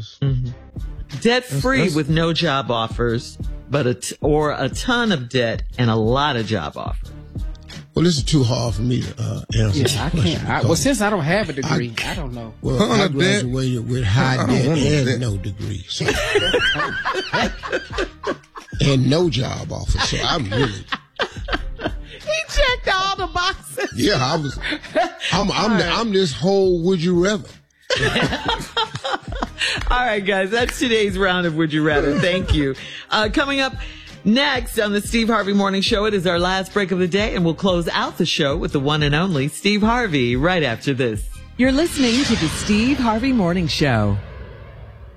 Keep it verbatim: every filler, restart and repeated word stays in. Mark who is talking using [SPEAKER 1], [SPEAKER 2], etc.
[SPEAKER 1] dollars.
[SPEAKER 2] Mm-hmm. Debt free with no job offers, but a t- or a ton of debt and a lot of job offers.
[SPEAKER 1] Well, this is too hard for me to uh, answer.
[SPEAKER 3] Yeah, I can't. I, well, since I don't have a degree, I, I don't know.
[SPEAKER 1] Well, I graduated with high debt and that. no degree, so. and no job offer. So I'm really.
[SPEAKER 2] He checked all the boxes.
[SPEAKER 1] Yeah, I was. I'm. I'm. The, I'm this whole. Would you rather?
[SPEAKER 2] All right, guys, that's today's round of Would You Rather. Thank you. Uh, coming up next on the Steve Harvey Morning Show, it is our last break of the day, and we'll close out the show with the one and only Steve Harvey right after this.
[SPEAKER 4] You're listening to the Steve Harvey Morning Show.